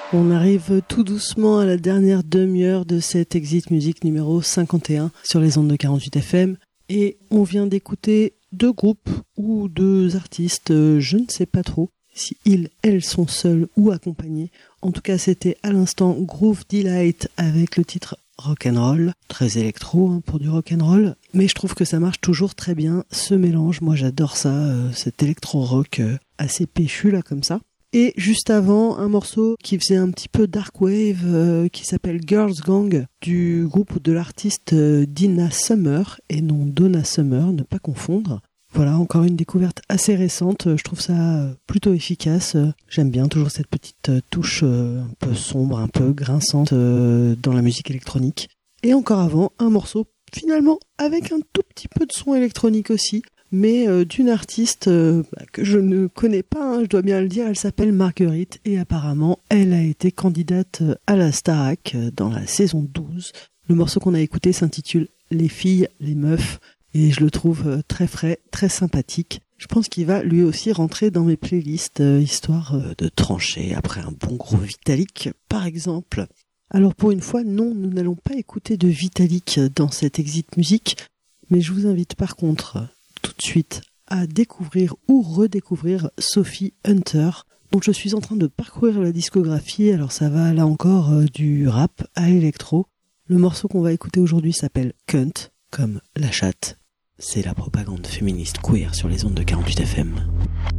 On arrive tout doucement à la dernière demi-heure de cette Exit Music numéro 51 sur les ondes de 48 FM et on vient d'écouter deux groupes ou deux artistes, je ne sais pas trop si elles sont seuls ou accompagnés. En tout cas, c'était à l'instant Groove Delight avec le titre Rock'n'Roll, très électro pour du rock'n'roll, mais je trouve que ça marche toujours très bien, ce mélange. Moi j'adore ça, cet électro-rock assez péchu là comme ça. Et juste avant, un morceau qui faisait un petit peu dark wave, qui s'appelle Girls Gang, du groupe de l'artiste Dina Summer, et non Donna Summer, ne pas confondre. Voilà, encore une découverte assez récente, je trouve ça plutôt efficace. J'aime bien toujours cette petite touche un peu sombre, un peu grinçante dans la musique électronique. Et encore avant, un morceau finalement avec un tout petit peu de son électronique aussi, mais d'une artiste que je ne connais pas, je dois bien le dire. Elle s'appelle Marguerite et apparemment elle a été candidate à la Starac dans la saison 12. Le morceau qu'on a écouté s'intitule Les filles, les meufs et je le trouve très frais, très sympathique. Je pense qu'il va lui aussi rentrer dans mes playlists, histoire de trancher après un bon gros Vitalik par exemple. Alors pour une fois, non, nous n'allons pas écouter de Vitalik dans cette Exit Music, mais je vous invite par contre tout de suite à découvrir ou redécouvrir Sophie Hunter. Donc je suis en train de parcourir la discographie, alors ça va là encore du rap à l'électro. Le morceau qu'on va écouter aujourd'hui s'appelle Cunt, comme la chatte. C'est la propagande féministe queer sur les ondes de 48 FM.